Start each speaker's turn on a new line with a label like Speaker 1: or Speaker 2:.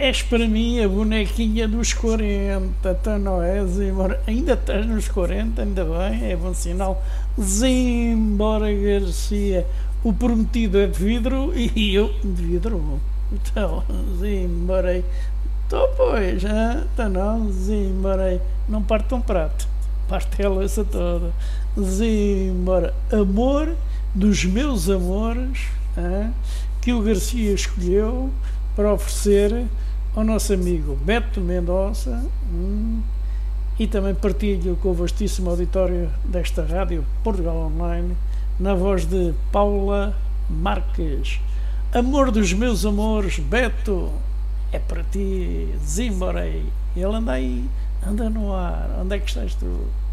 Speaker 1: És para mim a bonequinha dos 40, então não é, Zimbora? Ainda estás nos 40, ainda bem, é bom sinal. Zimbora Garcia, o prometido é de vidro e eu de vidro. Então, Zimborei. Então, pois, então não, Zimborei. Não parte um prato, parte a louça toda. Zimbora. Amor dos meus amores, que o Garcia escolheu para oferecer ao nosso amigo Beto Mendonça, e também partilho com o vastíssimo auditório desta rádio Portugal Online, na voz de Paula Marques. Amor dos meus amores, Beto, é para ti, Zimborei. Ele anda aí, anda no ar. Onde é que estás tu?